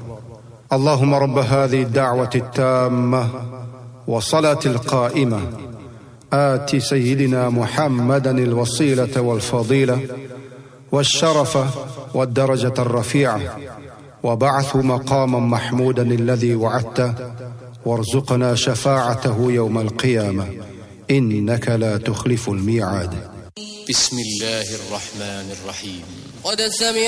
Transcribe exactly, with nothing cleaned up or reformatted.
اللهم رب هذه الدعوة التامة والصلاة القائمة آت سيدنا محمدا الوسيلة والفضيلة والشرف والدرجة الرفيعة وبعث مقاما محمودا الذي وعدته وارزقنا شفاعته يوم القيامة إنك لا تخلف الميعاد. بسم الله الرحمن الرحيم. قد سمع